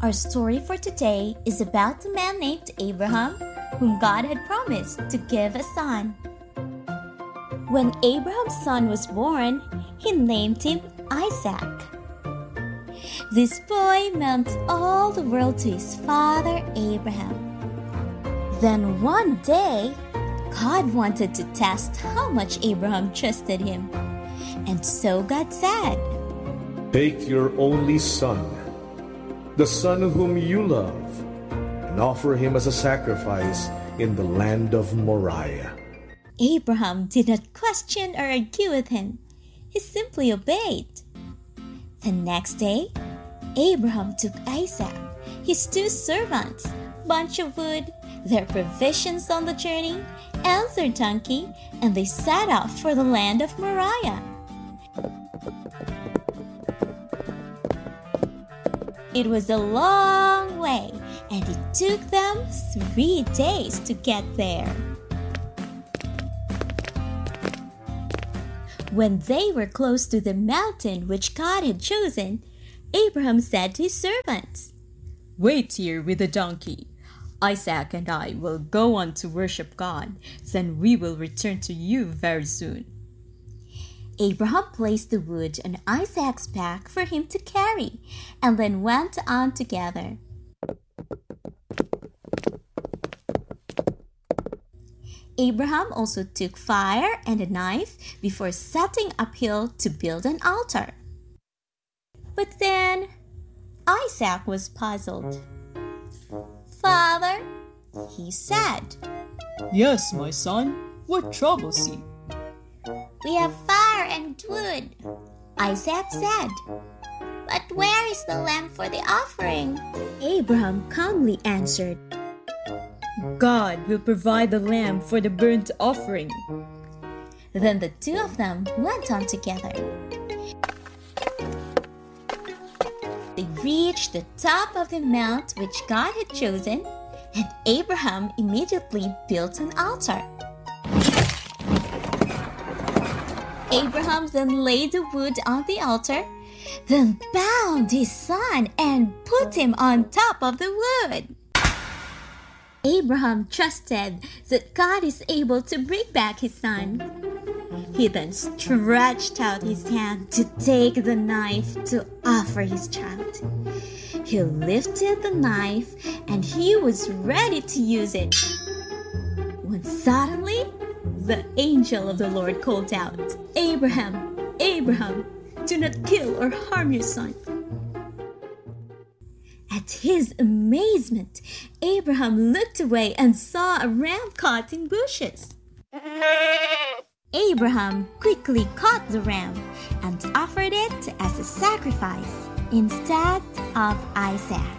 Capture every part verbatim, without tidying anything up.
Our story for today is about a man named Abraham, whom God had promised to give a son. When Abraham's son was born, he named him Isaac. This boy meant all the world to his father Abraham. Then one day, God wanted to test how much Abraham trusted him. And so God said, "Take your only son, the son whom you love, and offer him as a sacrifice in the land of Moriah." Abraham did not question or argue with him. He simply obeyed. The next day, Abraham took Isaac, his two servants, bunch of wood, their provisions on the journey, and their donkey, and they set off for the land of Moriah. It was a long way, and it took them three days to get there. When they were close to the mountain which God had chosen, Abraham said to his servants, "Wait here with the donkey. Isaac and I will go on to worship God, then we will return to you very soon." Abraham placed the wood on Isaac's back for him to carry, and then went on together. Abraham also took fire and a knife before setting uphill to build an altar. But then Isaac was puzzled. "Father," he said. "Yes, my son, what troubles you?" "We have fire and wood," Isaac said. "But where is the lamb for the offering?" Abraham calmly answered, "God will provide the lamb for the burnt offering." Then the two of them went on together. They reached the top of the mount which God had chosen, and Abraham immediately built an altar. Abraham then laid the wood on the altar, then bound his son and put him on top of the wood. Abraham trusted that God is able to bring back his son. He then stretched out his hand to take the knife to offer his child. He lifted the knife and he was ready to use it, when suddenly the angel of the Lord called out, "Abraham, Abraham, do not kill or harm your son." At his amazement, Abraham looked away and saw a ram caught in bushes. Abraham quickly caught the ram and offered it as a sacrifice instead of Isaac.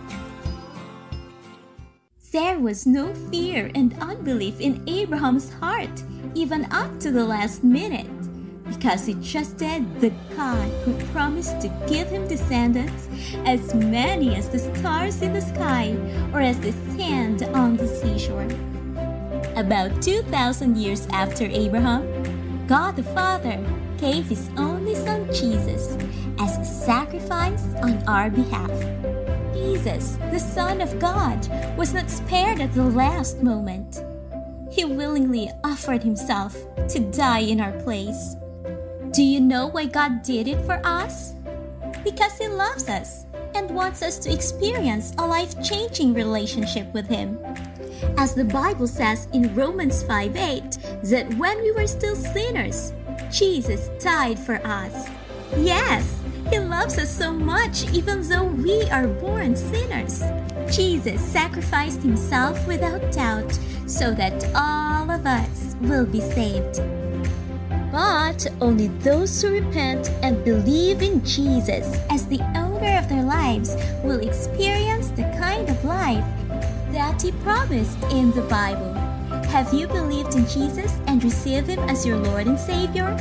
There was no fear and unbelief in Abraham's heart, even up to the last minute, because he trusted the God who promised to give him descendants as many as the stars in the sky or as the sand on the seashore. About two thousand years after Abraham, God the Father gave his only son Jesus as a sacrifice on our behalf. Jesus, the Son of God, was not spared at the last moment. He willingly offered himself to die in our place. Do you know why God did it for us? Because He loves us and wants us to experience a life-changing relationship with Him. As the Bible says in Romans five eight, that when we were still sinners, Jesus died for us. Yes, He loves us so much even though we are born sinners. Jesus sacrificed Himself without doubt so that all of us will be saved. But only those who repent and believe in Jesus as the owner of their lives will experience the kind of life that He promised in the Bible. Have you believed in Jesus and received Him as your Lord and Savior?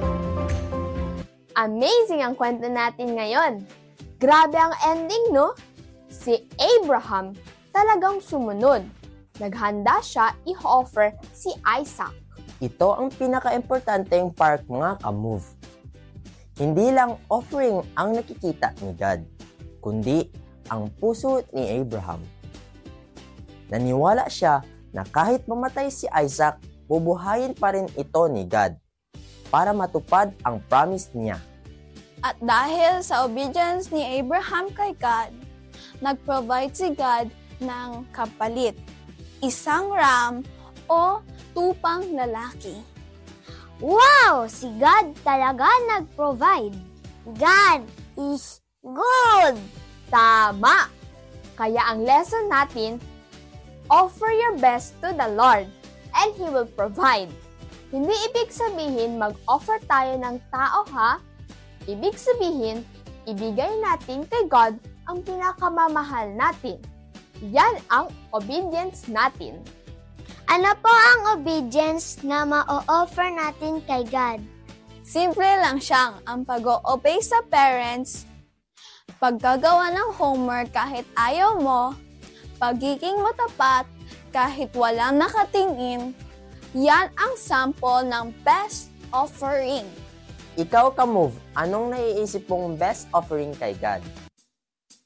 Amazing ang kwento natin ngayon. Grabe ang ending, no? Si Abraham talagang sumunod. Naghanda siya i-offer si Isaac. Ito ang pinaka-importanteng part, mga ka-move. Hindi lang offering ang nakikita ni God, kundi ang puso ni Abraham. Naniwala siya na kahit mamatay si Isaac, bubuhayin pa rin ito ni God para matupad ang promise niya. At dahil sa obedience ni Abraham kay God, nag-provide si God ng kapalit, isang ram o tupang lalaki. Wow! Si God talaga nag-provide. God is good! Tama! Kaya ang lesson natin, offer your best to the Lord and He will provide. Hindi ibig sabihin mag-offer tayo ng tao ha. Ibig sabihin, ibigay natin kay God ang pinakamamahal natin. Yan ang obedience natin. Ano po ang obedience na ma-offer natin kay God? Simple lang siyang ang pag-o-obey sa parents, paggagawa ng homework kahit ayaw mo, pagiging matapat kahit walang nakatingin. Yan ang sample ng best offering. Ikaw ka-move, anong naiisip mong best offering kay God?